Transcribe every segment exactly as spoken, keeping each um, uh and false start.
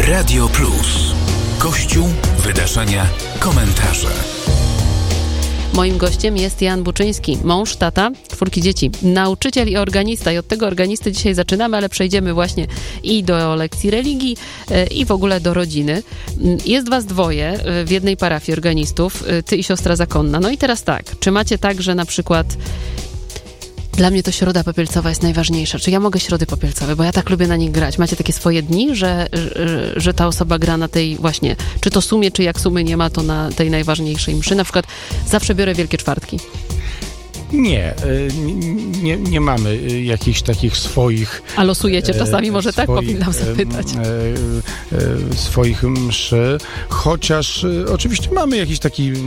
Radio Plus. Kościół, wydarzenia, komentarze. Moim gościem jest Jan Buczyński, mąż, tata, czwórki dzieci, nauczyciel i organista. I od tego organisty dzisiaj zaczynamy, ale przejdziemy właśnie i do lekcji religii, i w ogóle do rodziny. Jest was dwoje w jednej parafii organistów, ty i siostra zakonna. No i teraz tak, czy macie tak, że na przykład... Dla mnie to środa popielcowa jest najważniejsza. Czy ja mogę środy popielcowe, bo ja tak lubię na nich grać. Macie takie swoje dni, że, że, że ta osoba gra na tej właśnie, czy to sumie, czy jak sumy nie ma, to na tej najważniejszej mszy. Na przykład zawsze biorę Wielkie Czwartki. Nie, nie, nie mamy jakichś takich swoich... A losujecie czasami, może swoich, tak powinnam zapytać. E, e, swoich mszy, chociaż e, oczywiście mamy jakiś taki e,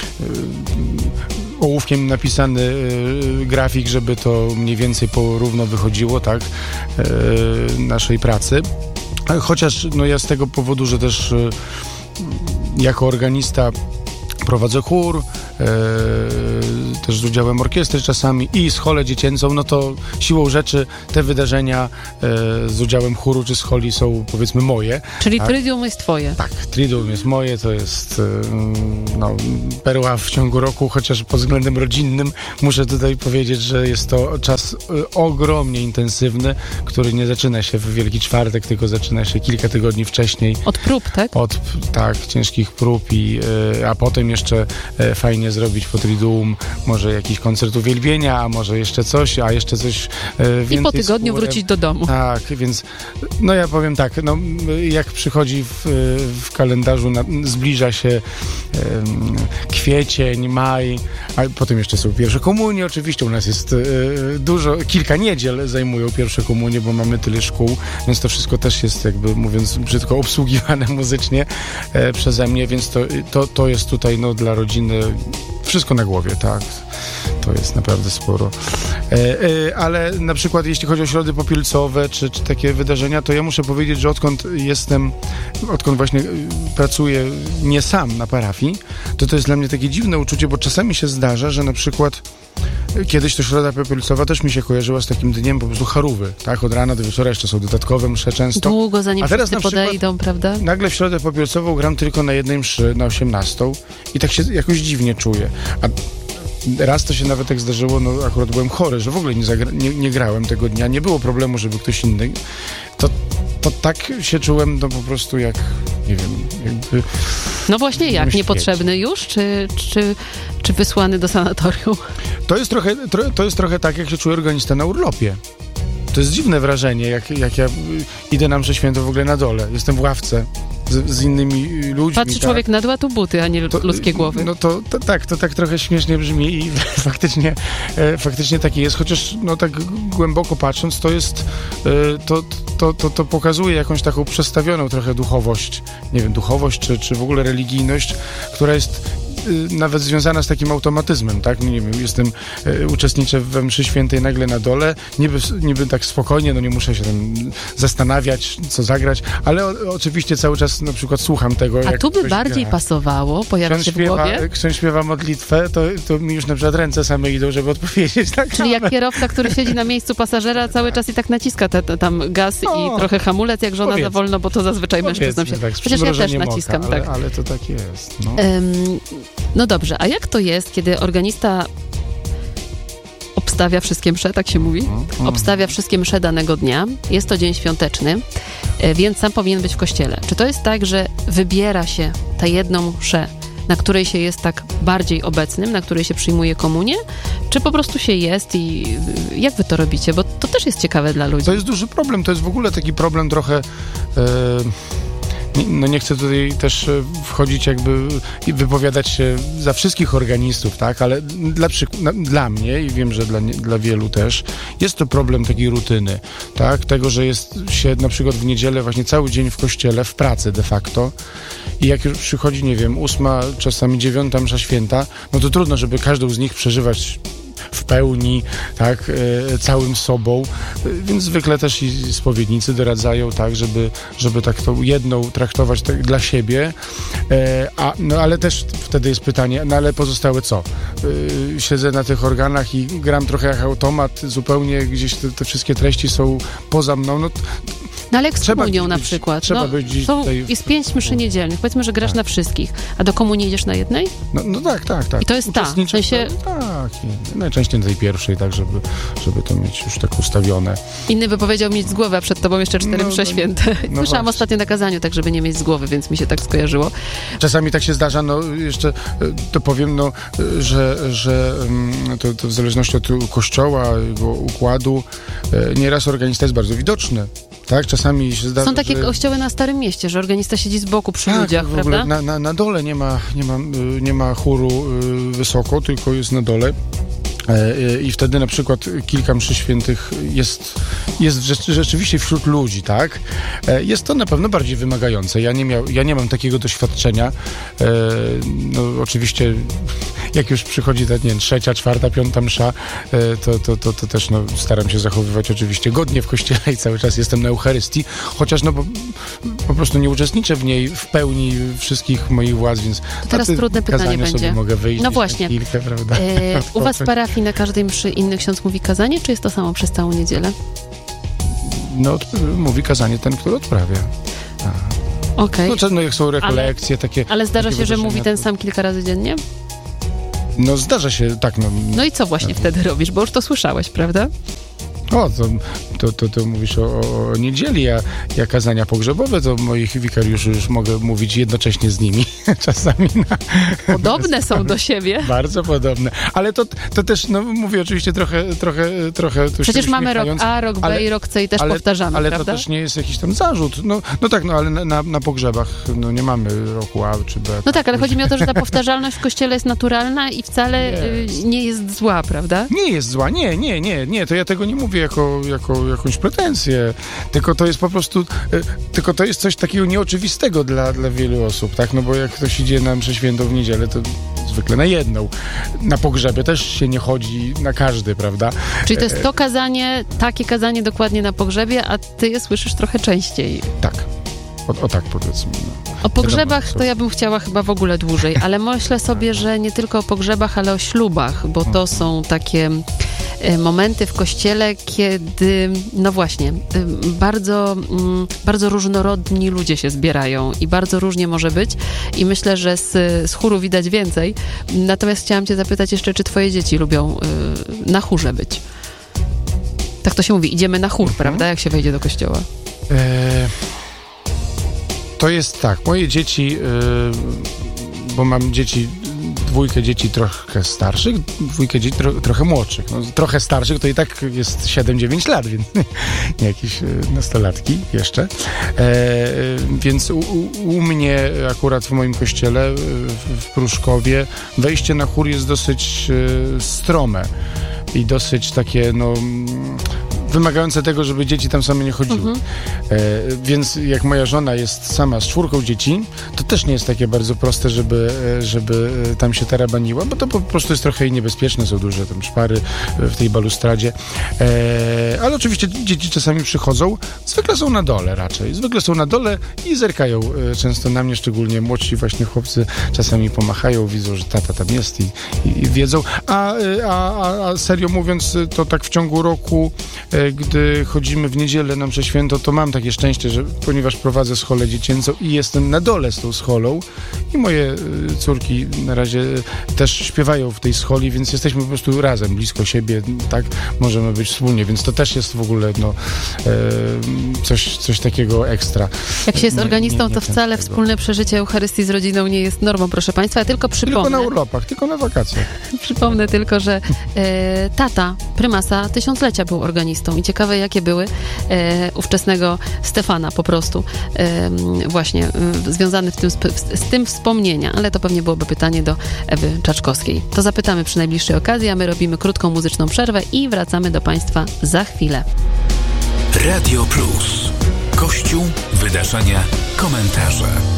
ołówkiem napisany e, grafik, żeby to mniej więcej porówno wychodziło, tak, e, naszej pracy. Chociaż no ja z tego powodu, że też e, jako organista prowadzę chór, e, też z udziałem orkiestry czasami i scholę dziecięcą, no to siłą rzeczy te wydarzenia e, z udziałem chóru czy scholi są, powiedzmy, moje. Czyli tak? Triduum jest twoje. Tak, Triduum jest moje, to jest e, no, perła w ciągu roku, chociaż pod względem rodzinnym muszę tutaj powiedzieć, że jest to czas e, ogromnie intensywny, który nie zaczyna się w Wielki Czwartek, tylko zaczyna się kilka tygodni wcześniej. Od prób, tak? Od, tak, ciężkich prób, i, e, a potem jeszcze e, fajnie zrobić po Triduum może jakiś koncert uwielbienia, a może jeszcze coś, a jeszcze coś e, więcej. I po tygodniu wrócić do domu. Tak, więc no ja powiem tak, no jak przychodzi w, w kalendarzu, na, zbliża się e, kwiecień, maj, a potem jeszcze są pierwsze komunie, oczywiście u nas jest e, dużo, kilka niedziel zajmują pierwsze komunie, bo mamy tyle szkół, więc to wszystko też jest, jakby mówiąc brzydko, obsługiwane muzycznie e, przeze mnie, więc to, to, to jest tutaj no dla rodziny wszystko na głowie, tak. To jest naprawdę sporo. E, e, ale na przykład jeśli chodzi o środy popielcowe, czy, czy takie wydarzenia, to ja muszę powiedzieć, że odkąd jestem, odkąd właśnie pracuję nie sam na parafii, to to jest dla mnie takie dziwne uczucie, bo czasami się zdarza, że na przykład kiedyś to środa popielcowa też mi się kojarzyła z takim dniem po prostu charówy, tak? Od rana do wieczora jeszcze są dodatkowe msze często. Długo zanim A teraz wszyscy podejdą, prawda? Nagle w środę popielcową gram tylko na jednej mszy, na osiemnastą i tak się jakoś dziwnie czuję. A raz to się nawet tak zdarzyło, no akurat byłem chory, że w ogóle nie, zagra- nie, nie grałem tego dnia, nie było problemu, żeby ktoś inny. To, to tak się czułem, no po prostu jak, nie wiem, jakby... No właśnie jak? Niepotrzebny już? Czy, czy, czy wysłany do sanatorium? To jest trochę, tro, to jest trochę tak, jak się czuje organista na urlopie. To jest dziwne wrażenie, jak, jak ja idę na mszę świętą w ogóle na dole. Jestem w ławce z, z innymi ludźmi. Patrzy tak? człowiek na dół, a tu buty, a nie to, ludzkie głowy. No to, to tak, to tak trochę śmiesznie brzmi i faktycznie, e, faktycznie taki jest, chociaż no tak głęboko patrząc, to jest, e, to, to, to, to pokazuje jakąś taką przestawioną trochę duchowość, nie wiem, duchowość czy, czy w ogóle religijność, która jest nawet związana z takim automatyzmem, tak? Nie wiem, jestem, e, uczestniczę we mszy świętej nagle na dole, niby, niby tak spokojnie, no nie muszę się tam zastanawiać, co zagrać, ale o, oczywiście cały czas na przykład słucham tego. A jak tu by bardziej gra. pasowało, pojawia ksiądz się w śpiewa, głowie. Ksiądz śpiewa modlitwę, to, to mi już na przykład ręce same idą, żeby odpowiedzieć. Tak? Czyli jak kierowca, który siedzi na miejscu pasażera, cały czas i tak naciska te, te, tam gaz no, i trochę hamulec, jak żona powiedz, za wolno, bo to zazwyczaj mężczyznom się... Tak, Chociaż ja też naciskam, moka, ale, tak. ale to tak jest. No. Um, no dobrze, a jak to jest, kiedy organista obstawia wszystkie msze, tak się mówi? Obstawia wszystkie msze danego dnia. Jest to dzień świąteczny, więc sam powinien być w kościele. Czy to jest tak, że wybiera się tę jedną mszę, na której się jest tak bardziej obecnym, na której się przyjmuje komunię, czy po prostu się jest i jak wy to robicie? Bo to też jest ciekawe dla ludzi. To jest duży problem, to jest w ogóle taki problem trochę... Yy... No nie chcę tutaj też wchodzić jakby i wypowiadać się za wszystkich organistów, tak, ale dla, przyk- dla mnie i wiem, że dla, dla wielu też jest to problem takiej rutyny, tak, tego, że jest się na przykład w niedzielę właśnie cały dzień w kościele, w pracy de facto i jak już przychodzi, nie wiem, ósma, czasami dziewiąta msza święta, no to trudno, żeby każdą z nich przeżywać w pełni, tak, e, całym sobą, e, więc zwykle też i spowiednicy doradzają, tak, żeby, żeby tak tą jedną traktować tak dla siebie, e, a, no ale też wtedy jest pytanie, no ale pozostałe co? E, siedzę na tych organach i gram trochę jak automat, zupełnie gdzieś te, te wszystkie treści są poza mną, no No ale jak z Trzeba komunią być- na przykład. trzeba no, być gdzieś są, tutaj w- jest pięć mszy niedzielnych. Powiedzmy, że grasz Tak. na wszystkich. A do komunii idziesz na jednej? No, no tak, tak, tak. I to jest ta, Uczestniczę w sensie- w- Tak, i najczęściej na tej pierwszej, tak, żeby, żeby to mieć już tak ustawione. Inny by powiedział mieć z głowy, a przed tobą jeszcze cztery No, msze no, święte. no Słyszałam właśnie. ostatnio na kazaniu, tak żeby nie mieć z głowy, więc mi się tak skojarzyło. Czasami tak się zdarza, no jeszcze e, to powiem, no, e, że, że mm, to, to w zależności od kościoła, jego układu, e, nieraz organista jest bardzo widoczny. Tak, czasami się zdarza, Są takie że... kościoły na Starym Mieście, że organista siedzi z boku przy Tak, ludziach, w ogóle prawda? na, na, na dole nie ma, nie, ma, y, nie ma chóru y, wysoko, tylko jest na dole. E, y, I wtedy na przykład kilka mszy świętych jest, jest rzecz, rzeczywiście wśród ludzi, tak? E, Jest to na pewno bardziej wymagające. Ja nie, miał, ja nie mam takiego doświadczenia. E, No oczywiście jak już przychodzi ta, nie wiem, trzecia, czwarta, piąta msza, e, to, to, to, to też no, staram się zachowywać oczywiście godnie w kościele i cały czas jestem na Eucharystii, chociaż no po, po prostu nie uczestniczę w niej w pełni wszystkich moich władz, więc To teraz na te trudne pytanie kazania będzie. sobie mogę wyjść No na właśnie. chwilkę, prawda? E, u was w parafii na każdej mszy inny ksiądz mówi kazanie, czy jest to samo przez całą niedzielę? No, od, mówi kazanie ten, który odprawia. Okej. No, co, no jak są rekolekcje, takie... Ale zdarza takie się, że wydarzenia, mówi ten to- sam kilka razy dziennie? No zdarza się, tak, no. No i co właśnie wtedy robisz? Bo już to słyszałeś, prawda? O, to, to, to, to mówisz o, o, o niedzieli, a ja kazania pogrzebowe, to moich wikariuszy już mogę mówić jednocześnie z nimi. Czasami na... Podobne są do siebie. Bardzo podobne. Ale to, to też, no mówię oczywiście trochę, trochę, trochę... tu się Przecież mamy rok uśmiechając, A, rok B ale- i rok C i też ale, powtarzamy, ale prawda? to też nie jest jakiś tam zarzut. No, no tak, no ale na, na, na pogrzebach no, nie mamy roku A czy B. No tak, ale chodzi mi o to, że ta powtarzalność w kościele jest naturalna i wcale Jest. y, nie jest zła, prawda? Nie jest zła, nie, nie, nie, nie, to ja tego nie mówię jako, jako jakąś pretensję, tylko to jest po prostu, e, tylko to jest coś takiego nieoczywistego dla, dla wielu osób, tak, no bo jak ktoś idzie na mszę świętą w niedzielę, to zwykle na jedną. Na pogrzebie też się nie chodzi na każdy, prawda? Czyli to jest to kazanie, takie kazanie dokładnie na pogrzebie, a ty je słyszysz trochę częściej. Tak, o, o tak powiedzmy. No. O pogrzebach Wiadomo, to ja bym chciała chyba w ogóle dłużej, ale myślę sobie, że nie tylko o pogrzebach, ale o ślubach, bo to są takie e, momenty w kościele, kiedy, no właśnie, e, bardzo, mm, bardzo różnorodni ludzie się zbierają i bardzo różnie może być i myślę, że z, z chóru widać więcej. Natomiast chciałam cię zapytać jeszcze, czy twoje dzieci lubią e, na chórze być? Tak to się mówi, idziemy na chór, prawda, jak się wejdzie do kościoła. E, to jest tak, moje dzieci, e, bo mam dzieci, dwójkę dzieci trochę starszych, dwójkę dzieci tro, trochę młodszych. No, trochę starszych to i tak jest siedem dziewięć lat, więc nie jakieś e, nastolatki jeszcze. E, więc u, u, u mnie akurat w moim kościele w, w Pruszkowie wejście na chór jest dosyć e, strome i dosyć takie, no... wymagające tego, żeby dzieci tam same nie chodziły. Mhm. E, więc jak moja żona jest sama z czwórką dzieci, to też nie jest takie bardzo proste, żeby, e, żeby tam się tarabaniła, bo to po prostu jest trochę niebezpieczne, są duże tam szpary w tej balustradzie. E, ale oczywiście dzieci czasami przychodzą, zwykle są na dole raczej, zwykle są na dole i zerkają e, często na mnie, szczególnie młodsi właśnie chłopcy czasami pomachają, widzą, że tata tam jest i, i, i wiedzą. A, a, a, a serio mówiąc, to tak w ciągu roku gdy chodzimy w niedzielę na mszę świętą, to mam takie szczęście, że ponieważ prowadzę scholę dziecięcą i jestem na dole z tą scholą i moje córki na razie też śpiewają w tej scholi, więc jesteśmy po prostu razem, blisko siebie, tak, możemy być wspólnie, więc to też jest w ogóle no, e, coś, coś takiego ekstra. Jak się jest Nie- organistą, nie- nie to wcale tego. wspólne przeżycie Eucharystii z rodziną nie jest normą, proszę Państwa. Ja tylko przypomnę, Tylko na urlopach, tylko na wakacjach. przypomnę tylko, że e, tata prymasa tysiąclecia był organistą i ciekawe, jakie były e, ówczesnego Stefana po prostu e, właśnie e, związane w tym, sp- z tym wspomnienia, ale to pewnie byłoby pytanie do Ewy Czaczkowskiej. To zapytamy przy najbliższej okazji, a my robimy krótką muzyczną przerwę i wracamy do Państwa za chwilę. Radio Plus. Kościół, wydarzenia, komentarze.